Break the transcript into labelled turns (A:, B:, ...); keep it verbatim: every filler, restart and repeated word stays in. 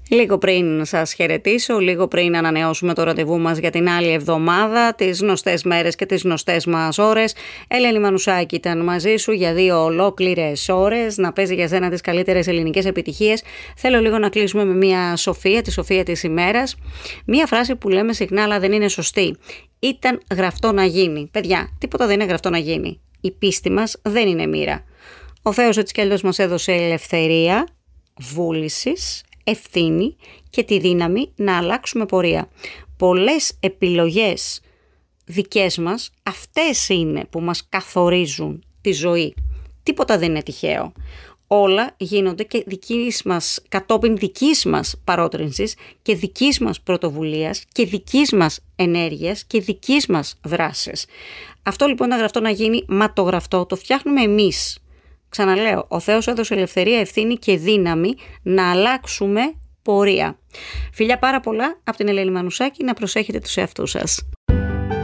A: Λίγο πριν σας χαιρετήσω, λίγο πριν ανανεώσουμε το ραντεβού μας για την άλλη εβδομάδα, τις γνωστές μέρες και τις γνωστές μας ώρες, Ελένη Μανουσάκη ήταν μαζί σου για δύο ολόκληρες ώρες, να παίζει για σένα τις καλύτερες ελληνικές επιτυχίες. Θέλω λίγο να κλείσουμε με μια σοφία, τη σοφία της ημέρας. Μια φράση που λέμε συχνά αλλά δεν είναι σωστή. Ήταν γραφτό να γίνει. Παιδιά, τίποτα δεν είναι γραφτό να γίνει. Η πίστη μας δεν είναι μοίρα. Ο Θεός έτσι κι αλλιώς μας έδωσε ελευθερία, βούλησης, ευθύνη και τη δύναμη να αλλάξουμε πορεία. Πολλές επιλογές δικές μας, αυτές είναι που μας καθορίζουν τη ζωή. Τίποτα δεν είναι τυχαίο. Όλα γίνονται και δικής μας, κατόπιν δικής μας παρότρινσης και δικής μας πρωτοβουλίας και δικής μας ενέργειας και δικής μας δράσης. Αυτό λοιπόν ήταν γραφτό να γίνει, μα το γραφτό το φτιάχνουμε εμείς. Ξαναλέω, ο Θεός έδωσε ελευθερία, ευθύνη και δύναμη να αλλάξουμε πορεία. Φιλιά πάρα πολλά από την Ελένη Μανουσάκη, να προσέχετε τους εαυτούς σας.